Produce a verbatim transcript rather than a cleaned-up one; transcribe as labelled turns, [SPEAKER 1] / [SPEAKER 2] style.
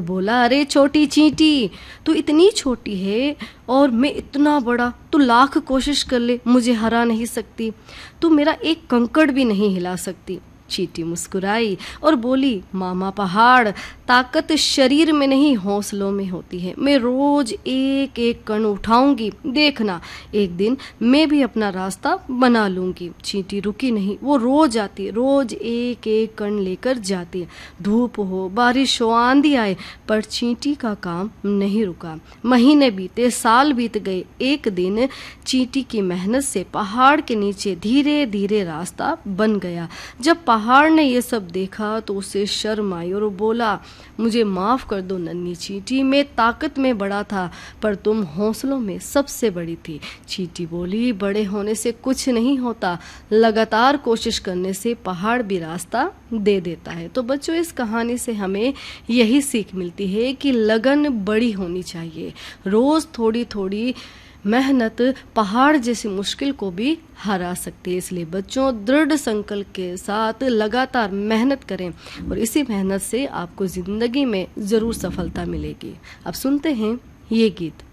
[SPEAKER 1] बोला, अरे छोटी चींटी, तू इतनी छोटी है और मैं इतना बड़ा, तू लाख कोशिश कर ले मुझे हरा नहीं सकती, तू मेरा एक कंकड़ भी नहीं हिला सकती। चींटी मुस्कुराई और बोली, मामा पहाड़, ताकत शरीर में नहीं हौसलों में होती है। मैं रोज एक एक कण उठाऊंगी, देखना एक दिन मैं भी अपना रास्ता बना लूंगी। चींटी रुकी नहीं, वो रोज आती, रोज एक एक कण लेकर जाती। धूप हो, बारिश हो, आंधी आए, पर चींटी का काम नहीं रुका। महीने बीते, साल बीत गए। एक दिन चींटी की मेहनत से पहाड़ के नीचे धीरे धीरे रास्ता बन गया। जब पहाड़ ने ये सब देखा तो उसे शर्म आई और बोला, मुझे माफ कर दो नन्ही चींटी, मैं ताकत में बड़ा था पर तुम हौसलों में सबसे बड़ी थी। चींटी बोली, बड़े होने से कुछ नहीं होता, लगातार कोशिश करने से पहाड़ भी रास्ता दे देता है। तो बच्चों, इस कहानी से हमें यही सीख मिलती है कि लगन बड़ी होनी चाहिए। रोज थोड़ी थोड़ी मेहनत पहाड़ जैसी मुश्किल को भी हरा सकती है। इसलिए बच्चों, दृढ़ संकल्प के साथ लगातार मेहनत करें और इसी मेहनत से आपको जिंदगी में जरूर सफलता मिलेगी। अब सुनते हैं ये गीत।